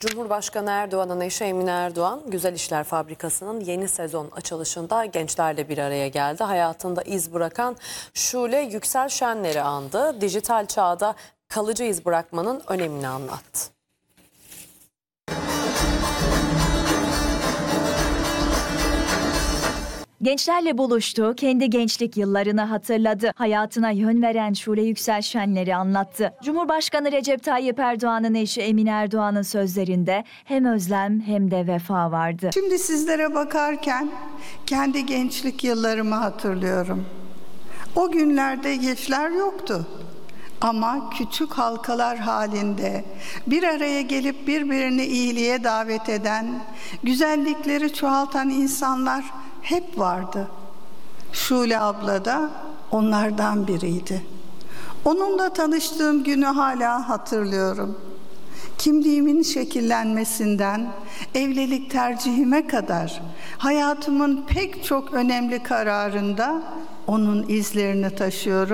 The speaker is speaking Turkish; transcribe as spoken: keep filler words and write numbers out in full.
Cumhurbaşkanı Erdoğan'ın eşi Emine Erdoğan, Güzel İşler Fabrikası'nın yeni sezon açılışında gençlerle bir araya geldi. Hayatında iz bırakan Şule Yüksel Şenler'i andı. Dijital çağda kalıcı iz bırakmanın önemini anlattı. Gençlerle buluştu, kendi gençlik yıllarını hatırladı. Hayatına yön veren Şule Yüksel Şenler'i anlattı. Cumhurbaşkanı Recep Tayyip Erdoğan'ın eşi Emine Erdoğan'ın sözlerinde hem özlem hem de vefa vardı. Şimdi sizlere bakarken kendi gençlik yıllarımı hatırlıyorum. O günlerde geçler yoktu. Ama küçük halkalar halinde bir araya gelip birbirini iyiliğe davet eden, güzellikleri çoğaltan insanlar hep vardı. Şule abla da onlardan biriydi. Onunla tanıştığım günü hala hatırlıyorum. Kimliğimin şekillenmesinden evlilik tercihime kadar hayatımın pek çok önemli kararında onun izlerini taşıyorum.